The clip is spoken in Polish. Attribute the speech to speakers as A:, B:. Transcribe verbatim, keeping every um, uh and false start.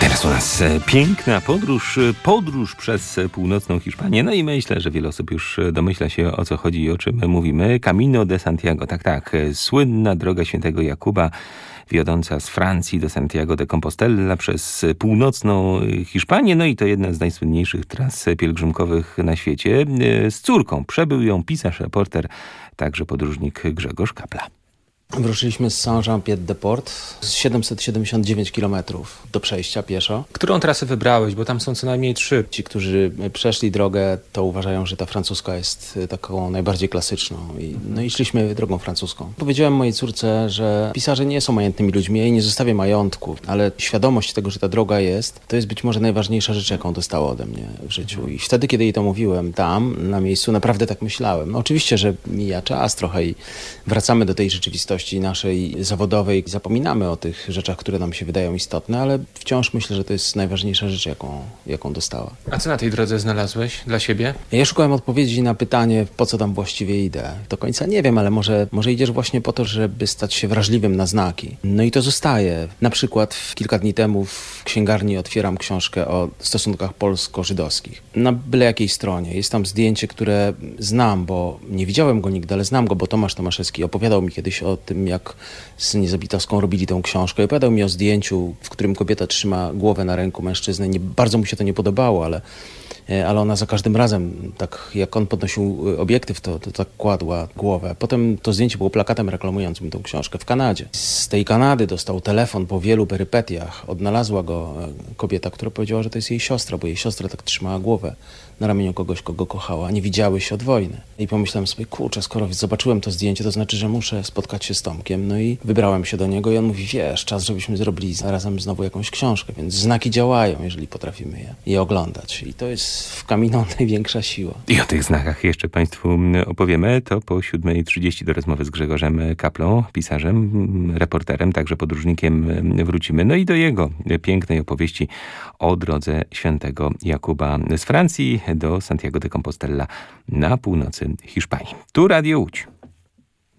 A: Teraz u nas piękna podróż, podróż przez północną Hiszpanię. No i myślę, że wiele osób już domyśla się, o co chodzi i o czym mówimy. Camino de Santiago, tak, tak, słynna droga świętego Jakuba, wiodąca z Francji do Santiago de Compostela przez północną Hiszpanię. No i to jedna z najsłynniejszych tras pielgrzymkowych na świecie. Z córką przebył ją pisarz, reporter, także podróżnik Grzegorz Kapla.
B: Wyruszyliśmy z Saint-Jean-Pied-de-Port, siedemset siedemdziesiąt dziewięć kilometrów do przejścia pieszo.
A: Którą trasę wybrałeś? Bo tam są co najmniej trzy.
B: Ci, którzy przeszli drogę, to uważają, że ta francuska jest taką najbardziej klasyczną. I, no i szliśmy drogą francuską. Powiedziałem mojej córce, że pisarze nie są majętnymi ludźmi, ja jej nie zostawię majątku, ale świadomość tego, że ta droga jest, to jest być może najważniejsza rzecz, jaką dostała ode mnie w życiu. I wtedy, kiedy jej to mówiłem, tam, na miejscu, naprawdę tak myślałem. No, oczywiście, że mija czas trochę i wracamy do tej rzeczywistości naszej zawodowej. Zapominamy o tych rzeczach, które nam się wydają istotne, ale wciąż myślę, że to jest najważniejsza rzecz, jaką, jaką dostała.
A: A co na tej drodze znalazłeś dla siebie?
B: Ja szukałem odpowiedzi na pytanie, po co tam właściwie idę. Do końca nie wiem, ale może, może idziesz właśnie po to, żeby stać się wrażliwym na znaki. No i to zostaje. Na przykład kilka dni temu w księgarni otwieram książkę o stosunkach polsko-żydowskich. Na byle jakiej stronie. Jest tam zdjęcie, które znam, bo nie widziałem go nigdy, ale znam go, bo Tomasz Tomaszewski opowiadał mi kiedyś o tym, jak z Niezabitowską robili tą książkę. Opowiadał mi o zdjęciu, w którym kobieta trzyma głowę na ręku mężczyzny. Nie, bardzo mu się to nie podobało, ale, ale ona za każdym razem, tak jak on podnosił obiektyw, to, to tak kładła głowę. Potem to zdjęcie było plakatem reklamującym tą książkę w Kanadzie. Z tej Kanady dostał telefon po wielu perypetiach. Odnalazła go kobieta, która powiedziała, że to jest jej siostra, bo jej siostra tak trzymała głowę na ramieniu kogoś, kogo kochała. Nie widziały się od wojny. I pomyślałem sobie, kurczę, skoro zobaczyłem to zdjęcie, to znaczy, że muszę spotkać się z Tomkiem. No i wybrałem się do niego i on mówi, wiesz, czas, żebyśmy zrobili razem znowu jakąś książkę. Więc znaki działają, jeżeli potrafimy je, je oglądać. I to jest w Camino największa siła.
A: I o tych znakach jeszcze Państwu opowiemy. To po siódmej trzydzieści do rozmowy z Grzegorzem Kaplą, pisarzem, reporterem, także podróżnikiem wrócimy. No i do jego pięknej opowieści o drodze świętego Jakuba z Francji do Santiago de Compostela na północy Hiszpanii. Tu Radio Łódź.